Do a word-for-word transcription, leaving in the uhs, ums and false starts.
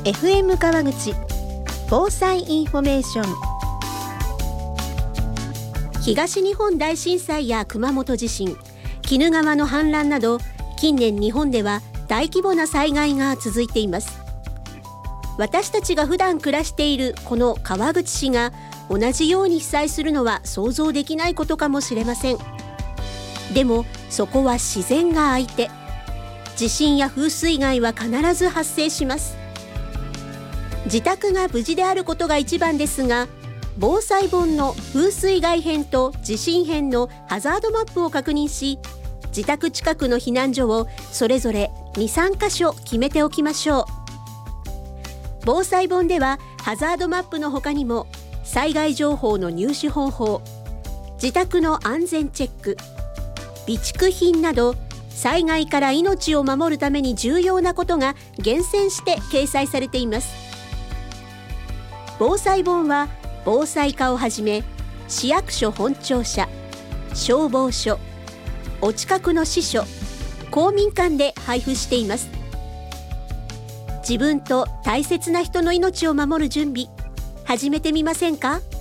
エフエム 川口防災インフォメーション。東日本大震災や熊本地震、鬼怒川の氾濫など、近年日本では大規模な災害が続いています。私たちが普段暮らしているこの川口市が同じように被災するのは想像できないことかもしれません。でもそこは自然が相手。地震や風水害は必ず発生します。自宅が無事であることが一番ですが、防災本の風水害編と地震編のハザードマップを確認し、自宅近くの避難所をそれぞれに、さんかしょ決めておきましょう。防災本ではハザードマップの他にも災害情報の入手方法、自宅の安全チェック、備蓄品など災害から命を守るために重要なことが厳選して掲載されています。防災本は防災課をはじめ市役所本庁舎、消防署、お近くの支所、公民館で配布しています。自分と大切な人の命を守る準備、始めてみませんか？